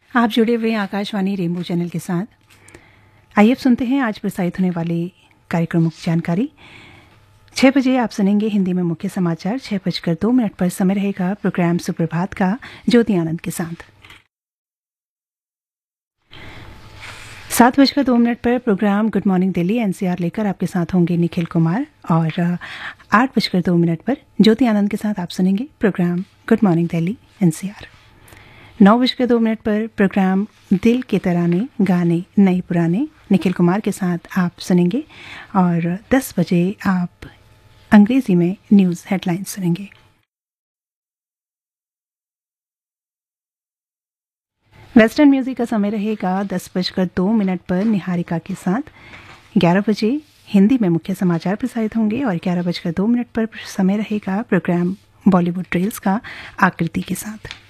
आप जुड़े हुए हैं आकाशवाणी रेनबो चैनल के साथ। आइए अब सुनते हैं आज प्रसारित होने वाले कार्यक्रमों की जानकारी। 6 बजे आप सुनेंगे हिंदी में मुख्य समाचार। 6:02 पर समय रहेगा प्रोग्राम सुप्रभात का ज्योति आनंद के साथ। 7:02 पर programme good morning Delhi NCR लेकर आपके साथ होंगे निखिल कुमार। और 8:02 पर ज्योति आनंद के साथ आप सुनेंगे programme good morning Delhi NCR. 9:02 पर प्रोग्राम दिल के तराने गाने नए पुराने निखिल कुमार के साथ आप सुनेंगे। और 10 बजे आप अंग्रेजी में न्यूज़ हेडलाइंस सुनेंगे। वेस्टर्न म्यूजिक का समय रहेगा 10:02 पर निहारिका के साथ। 11 बजे हिंदी में मुख्य समाचार प्रसारित होंगे और 11:02 पर समय रहेगा प्रोग्राम बॉलीवुड ट्रेल्स का आकृति के साथ।